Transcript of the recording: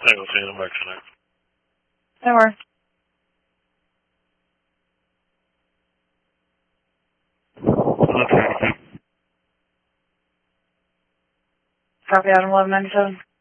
Hey, we'll see you in the back tonight. No worries. Copy, Adam 1197.